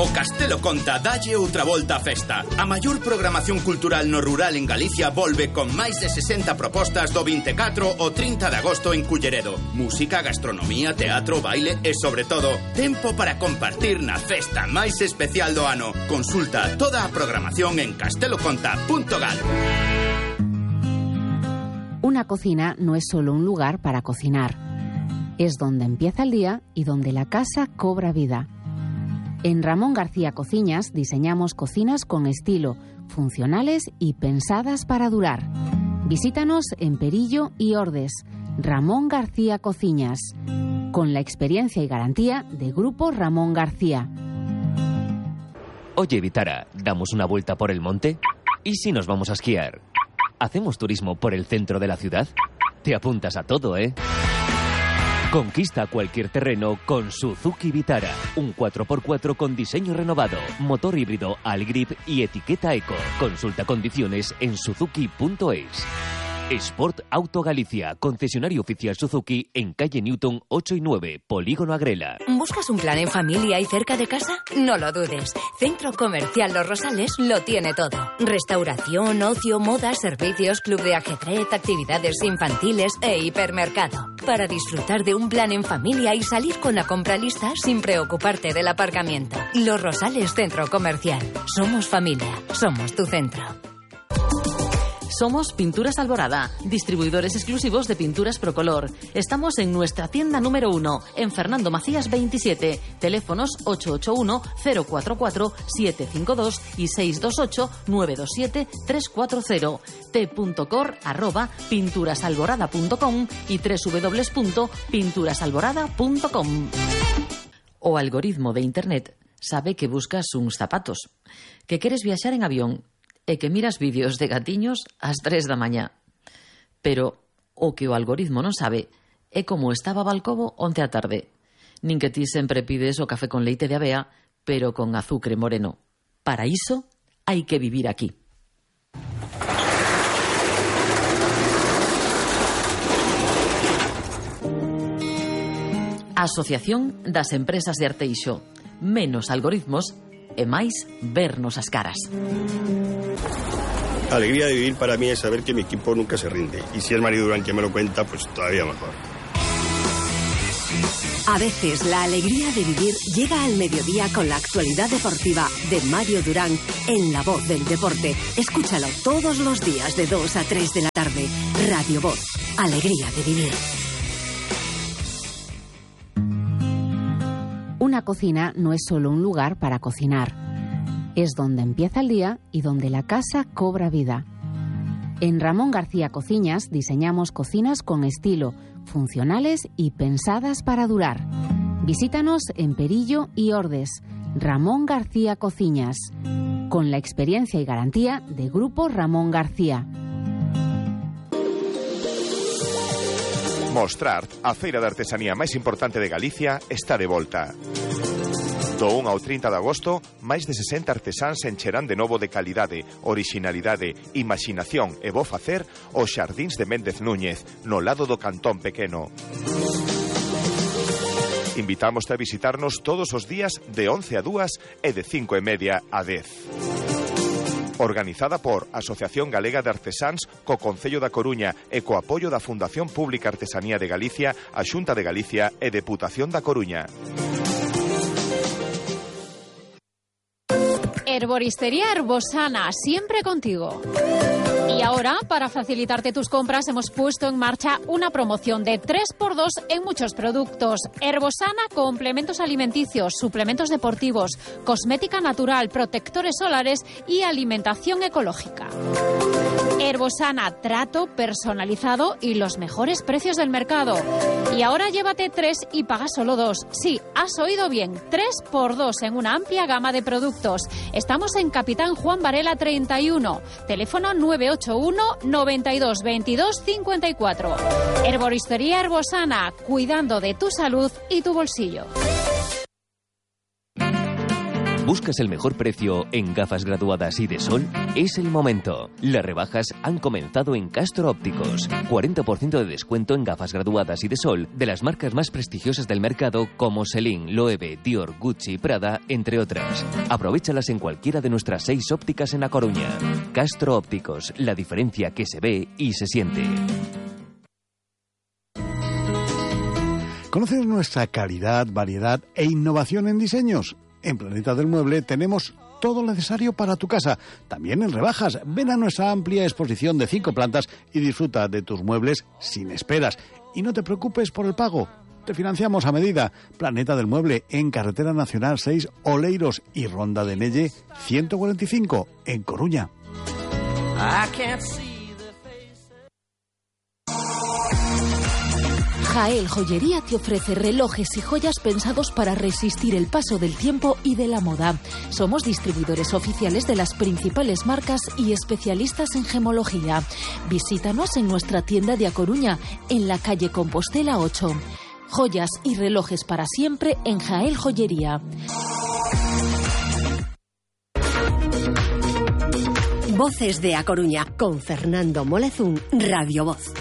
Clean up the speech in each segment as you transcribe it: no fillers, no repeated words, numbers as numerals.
O Castelo Conta dalle outra volta a festa. A maior programación cultural no rural en Galicia volve con máis de 60 propostas do 24 ao 30 de agosto en Culleredo. Música, gastronomía, teatro, baile e, sobre todo, tempo para compartir na festa máis especial do ano. Consulta toda a programación en casteloconta.gal. Una cocina no es solo un lugar para cocinar. Es donde empieza el día y donde la casa cobra vida. En Ramón García Cociñas diseñamos cocinas con estilo, funcionales y pensadas para durar. Visítanos en Perillo y Ordes. Ramón García Cociñas, con la experiencia y garantía de Grupo Ramón García. Oye, Vitara, ¿damos una vuelta por el monte? ¿Y si nos vamos a esquiar? ¿Hacemos turismo por el centro de la ciudad? Te apuntas a todo, ¿eh? Conquista cualquier terreno con Suzuki Vitara. Un 4x4 con diseño renovado, motor híbrido Algrip y etiqueta Eco. Consulta condiciones en suzuki.es. Sport Auto Galicia, concesionario oficial Suzuki en calle Newton 8 y 9, Polígono Agrela. ¿Buscas un plan en familia y cerca de casa? No lo dudes. Centro Comercial Los Rosales lo tiene todo. Restauración, ocio, moda, servicios, club de ajedrez, actividades infantiles e hipermercado. Para disfrutar de un plan en familia y salir con la compra lista sin preocuparte del aparcamiento. Los Rosales Centro Comercial. Somos familia. Somos tu centro. Somos Pinturas Alborada, distribuidores exclusivos de pinturas Procolor. Estamos en nuestra tienda número 1, en Fernando Macías 27, teléfonos 881-044-752 y 628-927-340, t.cor@pinturasalborada.com y www.pinturasalborada.com. O algoritmo de internet sabe que buscas uns zapatos, que queres viaxar en avión, e que miras vídeos de gatiños ás 3 da mañá. Pero o que o algoritmo non sabe é como estaba Balcobo onte á tarde. Nin que ti sempre pides o café con leite de avea, pero con azucre moreno. Para iso hai que vivir aquí. Asociación das Empresas de Arteixo. Menos algoritmos e máis vernos as caras. La alegría de vivir para mí es saber que mi equipo nunca se rinde. Y si es Mario Durán quien me lo cuenta, pues todavía mejor. A veces la alegría de vivir llega al mediodía con la actualidad deportiva de Mario Durán en La Voz del Deporte. Escúchalo todos los días de 2 a 3 de la tarde. Radio Voz. Alegría de vivir. Una cocina no es solo un lugar para cocinar. Es donde empieza el día y donde la casa cobra vida. En Ramón García Cociñas diseñamos cocinas con estilo, funcionales y pensadas para durar. Visítanos en Perillo y Ordes. Ramón García Cociñas, con la experiencia y garantía de Grupo Ramón García. Mostrart, a feira de artesanía máis importante de Galicia, está de volta. Do 1 ao 30 de agosto, máis de 60 artesáns encherán de novo de calidade, orixinalidade, imaginación e bo facer os xardíns de Méndez Núñez, no lado do Cantón Pequeno. Invitámoste a visitarnos todos os días de 11 a 2 e de 5:30 a 10. Organizada por Asociación Galega de Artesáns co Concello da Coruña e co apoio da Fundación Pública Artesanía de Galicia, a Xunta de Galicia e Deputación da Coruña. Herboristería Herbosana, siempre contigo. Y ahora, para facilitarte tus compras, hemos puesto en marcha una promoción de 3x2 en muchos productos. Herbosana, complementos alimenticios, suplementos deportivos, cosmética natural, protectores solares y alimentación ecológica. Herbosana, trato personalizado y los mejores precios del mercado. Y ahora llévate 3 y paga solo 2. Sí, has oído bien, 3x2 en una amplia gama de productos. Estamos en Capitán Juan Varela 31, teléfono 981 92 22 54. Herboristería Herbosana, cuidando de tu salud y tu bolsillo. ¿Buscas el mejor precio en gafas graduadas y de sol? Es el momento. Las rebajas han comenzado en Castro Ópticos. 40% de descuento en gafas graduadas y de sol de las marcas más prestigiosas del mercado como Celine, Loewe, Dior, Gucci, Prada, entre otras. Aprovéchalas en cualquiera de nuestras 6 ópticas en A Coruña. Castro Ópticos, la diferencia que se ve y se siente. ¿Conoces nuestra calidad, variedad e innovación en diseños? En Planeta del Mueble tenemos todo lo necesario para tu casa, también en rebajas. Ven a nuestra amplia exposición de 5 plantas y disfruta de tus muebles sin esperas. Y no te preocupes por el pago, te financiamos a medida. Planeta del Mueble, en Carretera Nacional 6, Oleiros y Ronda de Nelle 145, en Coruña. Jael Joyería te ofrece relojes y joyas pensados para resistir el paso del tiempo y de la moda. Somos distribuidores oficiales de las principales marcas y especialistas en gemología. Visítanos en nuestra tienda de A Coruña, en la calle Compostela 8. Joyas y relojes para siempre en Jael Joyería. Voces de A Coruña, con Fernando Molezún, Radio Voz.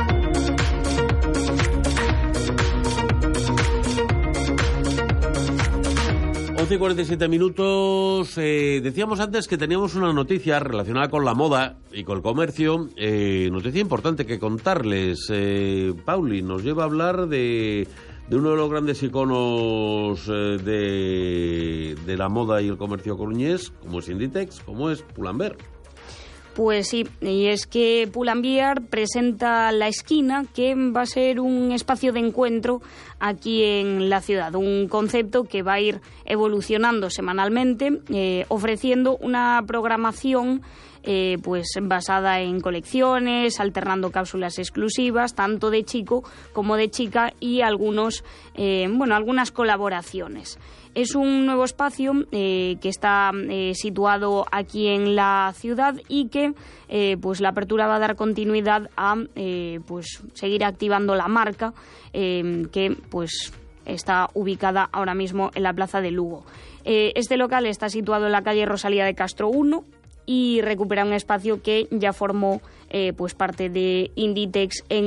Y 47 minutos. Decíamos antes que teníamos una noticia relacionada con la moda y con el comercio. Noticia importante que contarles. Pauli nos lleva a hablar de uno de los grandes iconos de la moda y el comercio coruñés, como es Inditex, como es Pull&Bear. Pues sí, y es que Pull&Bear presenta La Esquina, que va a ser un espacio de encuentro aquí en la ciudad, un concepto que va a ir evolucionando semanalmente, ofreciendo una programación pues basada en colecciones, alternando cápsulas exclusivas, tanto de chico como de chica, y algunas colaboraciones. Es un nuevo espacio que está situado aquí en la ciudad y que pues la apertura va a dar continuidad a pues seguir activando la marca que pues está ubicada ahora mismo en la plaza de Lugo. Este local está situado en la calle Rosalía de Castro 1 y recupera un espacio que ya formó pues parte de Inditex en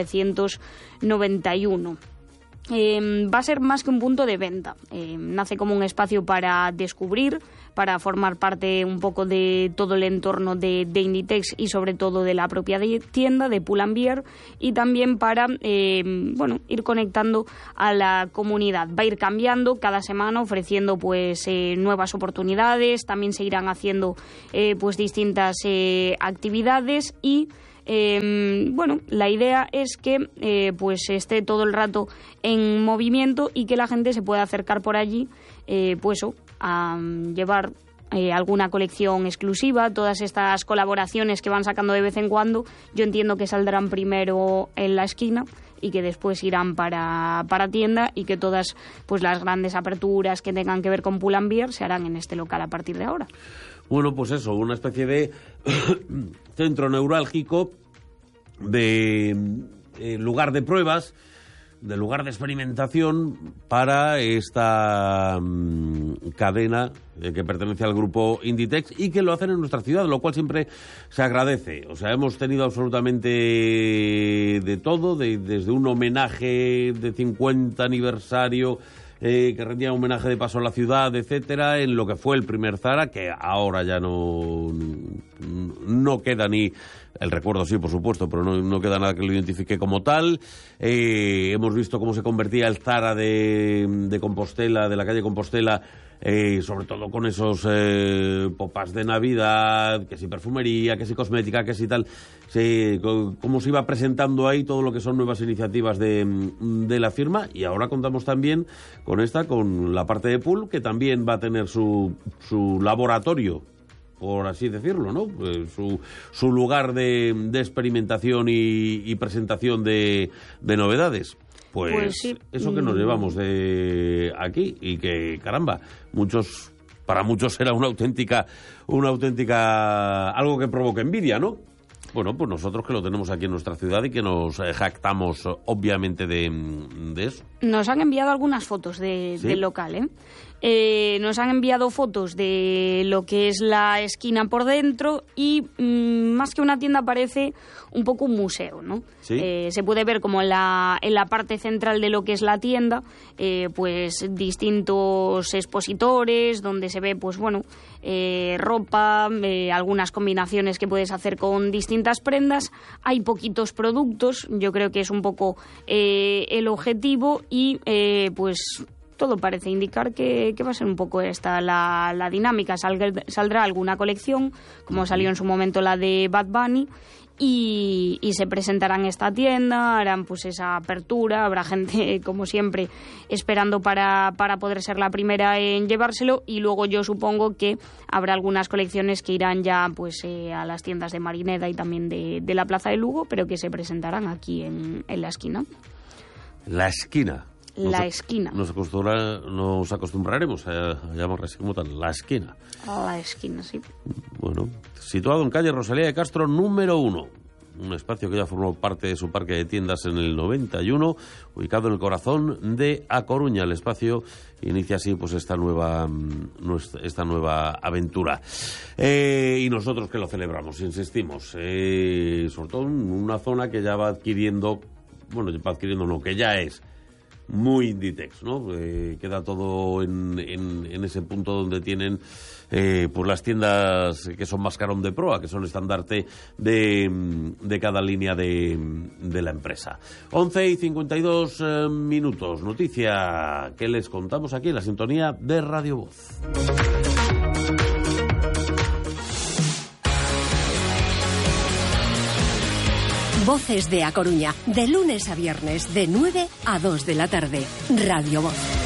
1991. Va a ser más que un punto de venta. Nace como un espacio para descubrir, para formar parte un poco de todo el entorno de Inditex y sobre todo de la propia tienda de Pull&Bear, y también para ir conectando a la comunidad. Va a ir cambiando cada semana, ofreciendo pues nuevas oportunidades. También se irán haciendo pues distintas actividades y la idea es que pues esté todo el rato en movimiento y que la gente se pueda acercar por allí a llevar alguna colección exclusiva. Todas estas colaboraciones que van sacando de vez en cuando, yo entiendo que saldrán primero en La Esquina y que después irán para tienda, y que todas pues las grandes aperturas que tengan que ver con Pull&Bear se harán en este local a partir de ahora. Bueno, pues eso, una especie de centro neurálgico, de lugar de pruebas, de lugar de experimentación para esta cadena que pertenece al grupo Inditex, y que lo hacen en nuestra ciudad, lo cual siempre se agradece. O sea, hemos tenido absolutamente de todo, desde un homenaje de 50 aniversario que rendía un homenaje de paso a la ciudad, etcétera, en lo que fue el primer Zara, que ahora ya no queda ni... El recuerdo sí, por supuesto, pero no queda nada que lo identifique como tal. Hemos visto cómo se convertía el Zara de Compostela, de la calle Compostela, sobre todo con esos popas de Navidad, que si perfumería, que si cosmética, que si tal. Cómo se iba presentando ahí todo lo que son nuevas iniciativas de la firma. Y ahora contamos también con la parte de Pull, que también va a tener su laboratorio, por así decirlo, ¿no? Su lugar de experimentación y presentación de novedades. Pues sí. Eso que nos llevamos de aquí, y que, caramba, para muchos será una auténtica algo que provoque envidia, ¿no? Bueno, pues nosotros que lo tenemos aquí en nuestra ciudad y que nos jactamos obviamente de eso. Nos han enviado algunas fotos del local, Nos han enviado fotos de lo que es la esquina por dentro y más que una tienda parece un poco un museo, ¿no? ¿Sí? Se puede ver como en la parte central de lo que es la tienda, pues distintos expositores donde se ve, pues bueno, ropa, algunas combinaciones que puedes hacer con distintas prendas. Hay poquitos productos, yo creo que es un poco el objetivo y pues todo parece indicar que va a ser un poco esta la dinámica. Saldrá alguna colección, como salió en su momento la de Bad Bunny, y se presentará en esta tienda, harán pues esa apertura, habrá gente, como siempre, esperando para poder ser la primera en llevárselo, y luego yo supongo que habrá algunas colecciones que irán ya pues a las tiendas de Marineda y también de la Plaza de Lugo, pero que se presentarán aquí en la esquina. La esquina. La esquina. Nos acostumbraremos a llamarla así como tal, la esquina. La esquina, sí. Bueno, situado en calle Rosalía de Castro número 1. Un espacio que ya formó parte de su parque de tiendas en el 91, ubicado en el corazón de A Coruña. El espacio inicia así pues esta nueva aventura. Y nosotros que lo celebramos, insistimos. Sobre todo en una zona que ya va adquiriendo, que ya es muy Inditex, ¿no? Queda todo en ese punto donde tienen pues las tiendas que son más carón de proa, que son estandarte de cada línea de la empresa. 11:52 minutos. Noticia que les contamos aquí en la sintonía de Radio Voz. Voces de A Coruña, de lunes a viernes, de 9 a 2 de la tarde. Radio Voz.